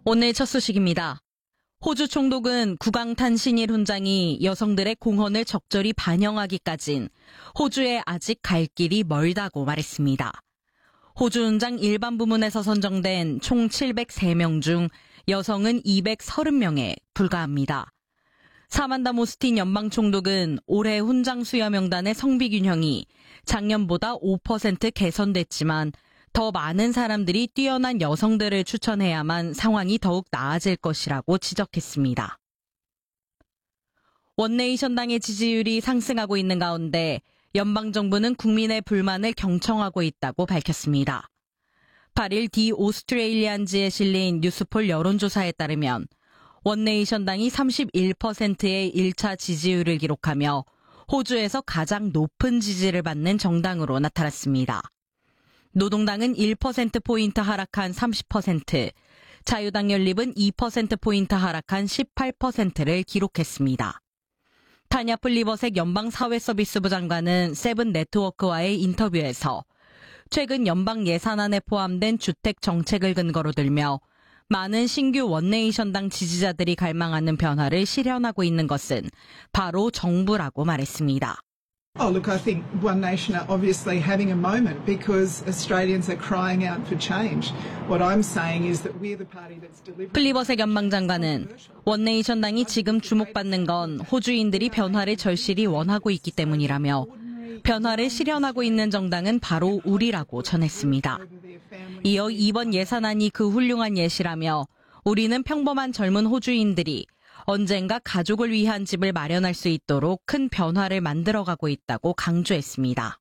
오늘 첫 소식입니다. 호주 총독은 구강탄 신일 훈장이 여성들의 공헌을 적절히 반영하기까진 호주에 아직 갈 길이 멀다고 말했습니다. 호주 훈장 일반 부문에서 선정된 총 703명 중 여성은 230명에 불과합니다. 사만다 모스틴 연방 총독은 올해 훈장 수여 명단의 성비 균형이 작년보다 5% 개선됐지만 더 많은 사람들이 뛰어난 여성들을 추천해야만 상황이 더욱 나아질 것이라고 지적했습니다. 원네이션당의 지지율이 상승하고 있는 가운데 연방정부는 국민의 불만을 경청하고 있다고 밝혔습니다. 8일 디 오스트레일리안지에 실린 뉴스폴 여론조사에 따르면 원네이션당이 31%의 1차 지지율을 기록하며 호주에서 가장 높은 지지를 받는 정당으로 나타났습니다. 노동당은 1%포인트 하락한 30%, 자유당 연립은 2%포인트 하락한 18%를 기록했습니다. 타냐 플리버색 연방사회서비스부 장관은 세븐 네트워크와의 인터뷰에서 최근 연방 예산안에 포함된 주택 정책을 근거로 들며 많은 신규 원네이션당 지지자들이 갈망하는 변화를 실현하고 있는 것은 바로 정부라고 말했습니다. Oh, look, I think One Nation are obviously having a moment because Australians are crying out for change. What I'm saying is that we're the party that's delivering. 플리버색 연방장관은 원네이션당이 지금 주목받는 건 호주인들이 변화를 절실히 원하고 있기 때문이라며 변화를 실현하고 있는 정당은 바로 우리라고 전했습니다. 이어 이번 예산안이 그 훌륭한 예시라며 우리는 평범한 젊은 호주인들이 언젠가 가족을 위한 집을 마련할 수 있도록 큰 변화를 만들어가고 있다고 강조했습니다.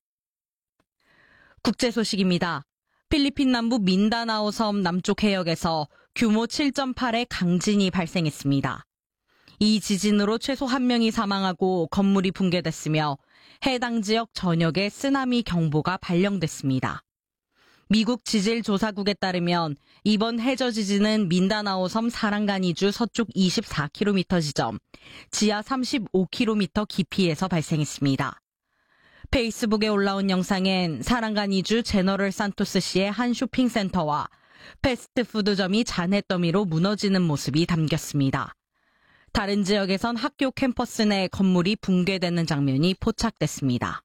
국제 소식입니다. 필리핀 남부 민다나오 섬 남쪽 해역에서 규모 7.8의 강진이 발생했습니다. 이 지진으로 최소 1명이 사망하고 건물이 붕괴됐으며 해당 지역 전역에 쓰나미 경보가 발령됐습니다. 미국 지질조사국에 따르면 이번 해저 지진은 민다나오 섬 사랑가니주 서쪽 24km 지점, 지하 35km 깊이에서 발생했습니다. 페이스북에 올라온 영상엔 사랑가니주 제너럴 산토스시의 한 쇼핑센터와 패스트푸드점이 잔해더미로 무너지는 모습이 담겼습니다. 다른 지역에선 학교 캠퍼스 내 건물이 붕괴되는 장면이 포착됐습니다.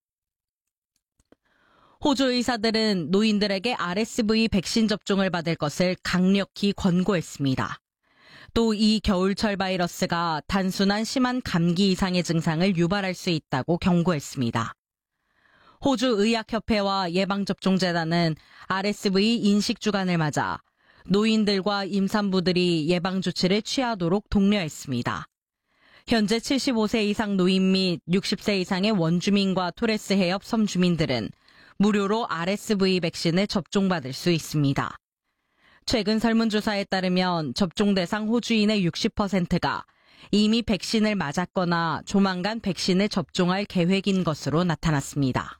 호주 의사들은 노인들에게 RSV 백신 접종을 받을 것을 강력히 권고했습니다. 또 이 겨울철 바이러스가 단순한 심한 감기 이상의 증상을 유발할 수 있다고 경고했습니다. 호주 의학협회와 예방접종재단은 RSV 인식주간을 맞아 노인들과 임산부들이 예방조치를 취하도록 독려했습니다. 현재 75세 이상 노인 및 60세 이상의 원주민과 토레스 해협 섬 주민들은 무료로 RSV 백신을 접종받을 수 있습니다. 최근 설문조사에 따르면 접종 대상 호주인의 60%가 이미 백신을 맞았거나 조만간 백신을 접종할 계획인 것으로 나타났습니다.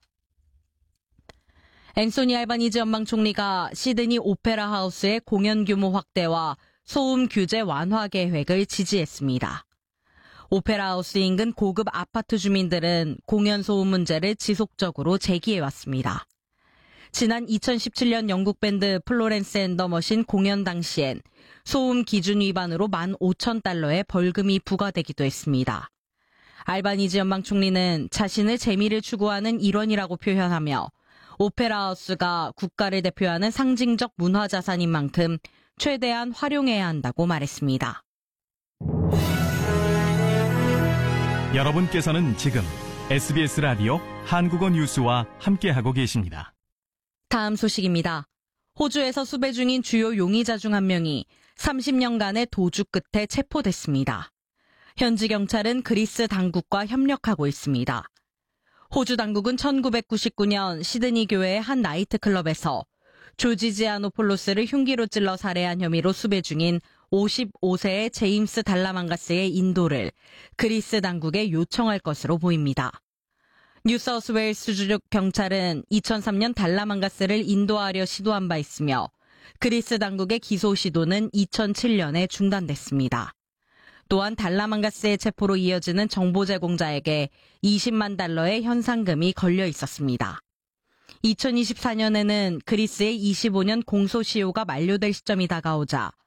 앤소니 알바니지 연방 총리가 시드니 오페라 하우스의 공연 규모 확대와 소음 규제 완화 계획을 지지했습니다. 오페라 하우스 인근 고급 아파트 주민들은 공연 소음 문제를 지속적으로 제기해왔습니다. 지난 2017년 영국 밴드 플로렌스 앤 더 머신 공연 당시엔 소음 기준 위반으로 $15,000의 벌금이 부과되기도 했습니다. 알바니지 연방 총리는 자신을 재미를 추구하는 일원이라고 표현하며 오페라 하우스가 국가를 대표하는 상징적 문화자산인 만큼 최대한 활용해야 한다고 말했습니다. 여러분께서는 지금 SBS 라디오 한국어 뉴스와 함께하고 계십니다. 다음 소식입니다. 호주에서 수배 중인 주요 용의자 중 한 명이 30년간의 도주 끝에 체포됐습니다. 현지 경찰은 그리스 당국과 협력하고 있습니다. 호주 당국은 1999년 시드니 교회의 한 나이트클럽에서 조지 지아노폴로스를 흉기로 찔러 살해한 혐의로 수배 중인 55세의 제임스 달라망가스의 인도를 그리스 당국에 요청할 것으로 보입니다. 뉴사우스웨일스 주적 경찰은 2003년 달라망가스를 인도하려 시도한 바 있으며 그리스 당국의 기소 시도는 2007년에 중단됐습니다. 또한 달라망가스의 체포로 이어지는 정보 제공자에게 $20만 현상금이 걸려 있었습니다. 2024년에는 그리스의 25년 공소시효가 만료될 시점이 다가오자